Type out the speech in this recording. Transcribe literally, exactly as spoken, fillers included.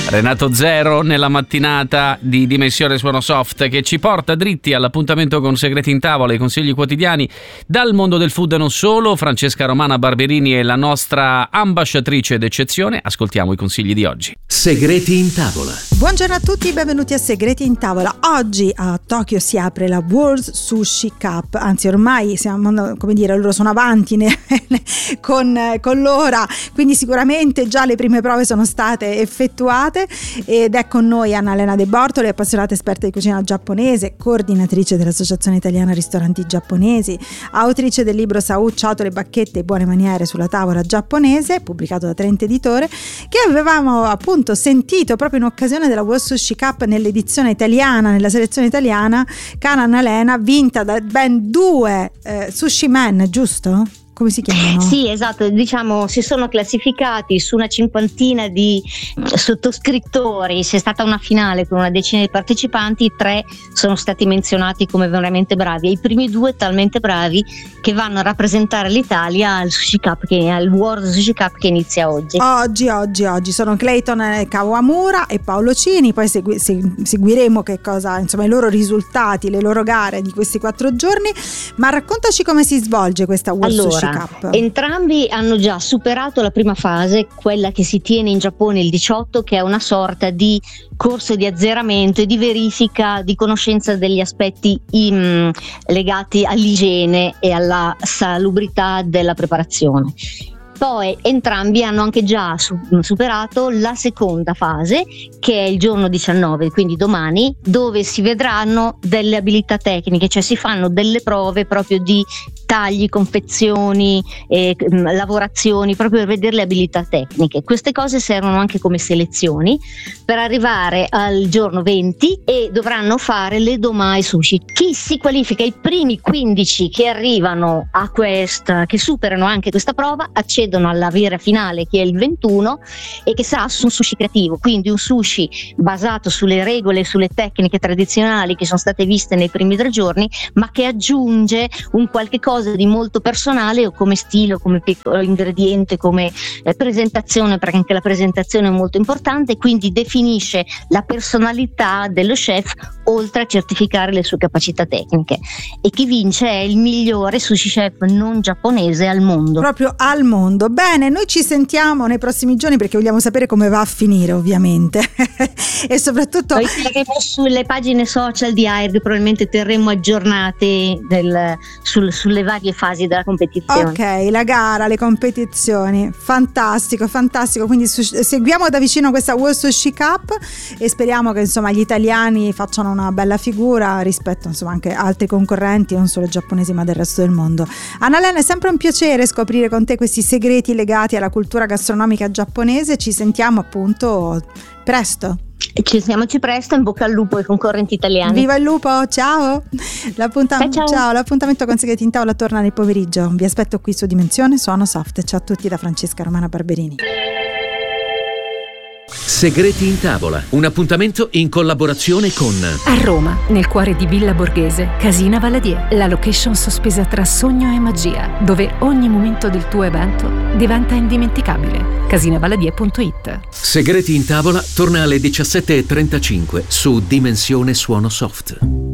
Renato Zero nella mattinata di Dimensione Suono Soft, che ci porta dritti all'appuntamento con Segreti in Tavola, i consigli quotidiani dal mondo del food e non solo. Francesca Romana Barberini è la nostra ambasciatrice d'eccezione. Ascoltiamo i consigli di oggi. Segreti in Tavola. Buongiorno a tutti, benvenuti a Segreti in Tavola. Oggi a Tokyo si apre la World Sushi Cup, anzi ormai siamo, come dire, loro sono avanti ne, con, con l'ora, quindi sicuramente già le prime prove sono state effettuate ed è con noi Annalena De Bortoli, appassionata esperta di cucina giapponese, coordinatrice dell'Associazione Italiana Ristoranti Giapponesi, autrice del libro Sau, ciotole, bacchette e buone maniere sulla tavola giapponese, pubblicato da Trento Editore, che avevamo appunto sentito proprio in occasione della World Sushi Cup nell'edizione italiana, nella selezione italiana. Cara Annalena, vinta da ben due eh, sushi men, giusto? Come si chiamano? Sì, esatto, diciamo si sono classificati su una cinquantina di sottoscrittori, c'è stata una finale con una decina di partecipanti, tre sono stati menzionati come veramente bravi e i primi due talmente bravi che vanno a rappresentare l'Italia al Sushi Cup, che al World Sushi Cup che inizia oggi. Oggi, oggi, oggi sono Clayton Kawamura e Paolo Cini, poi segui, seguiremo che cosa, insomma, i loro risultati, le loro gare di questi quattro giorni, ma raccontaci come si svolge questa World allora, Sushi Cup. Entrambi hanno già superato la prima fase, quella che si tiene in Giappone il diciotto, che è una sorta di corso di azzeramento e di verifica di conoscenza degli aspetti in, legati all'igiene e alla salubrità della preparazione. Poi entrambi hanno anche già superato la seconda fase, che è il giorno diciannove, quindi domani, dove si vedranno delle abilità tecniche, cioè si fanno delle prove proprio di tagli, confezioni, eh, lavorazioni, proprio per vedere le abilità tecniche. Queste cose servono anche come selezioni per arrivare al giorno venti e dovranno fare le domai sushi. Chi si qualifica, i primi quindici che arrivano a questa, che superano anche questa prova, accedono alla vera finale, che è il ventuno, e che sarà su un sushi creativo, quindi un sushi basato sulle regole e sulle tecniche tradizionali che sono state viste nei primi tre giorni, ma che aggiunge un qualche cosa di molto personale, o come stile, o come piccolo ingrediente, come eh, presentazione, perché anche la presentazione è molto importante, quindi definisce la personalità dello chef oltre a certificare le sue capacità tecniche. E chi vince è il migliore sushi chef non giapponese al mondo. Proprio al mondo. Bene, noi ci sentiamo nei prossimi giorni perché vogliamo sapere come va a finire, ovviamente. E soprattutto poi saremo sulle pagine social di A I R D, probabilmente terremo aggiornate del, sul, sulle varie fasi della competizione. Ok, la gara, le competizioni, fantastico, fantastico. Quindi su, seguiamo da vicino questa World Sushi Cup e speriamo che insomma gli italiani facciano una bella figura rispetto insomma anche a altri concorrenti, non solo giapponesi ma del resto del mondo. Annalena, è sempre un piacere scoprire con te questi segreti legati alla cultura gastronomica giapponese. Ci sentiamo appunto presto. Ci sentiamoci presto, in bocca al lupo ai concorrenti italiani. Viva il lupo, ciao. L'appuntam- ciao, ciao. ciao. L'appuntamento con Segreti in Tavola torna nel pomeriggio. Vi aspetto qui su Dimensione Suono Soft. Ciao a tutti da Francesca Romana Barberini. Segreti in Tavola, un appuntamento in collaborazione con a Roma, nel cuore di Villa Borghese, Casina Valadier, la location sospesa tra sogno e magia, dove ogni momento del tuo evento diventa indimenticabile. casina valadier punto it. Segreti in Tavola torna alle diciassette e trentacinque su Dimensione Suono Soft.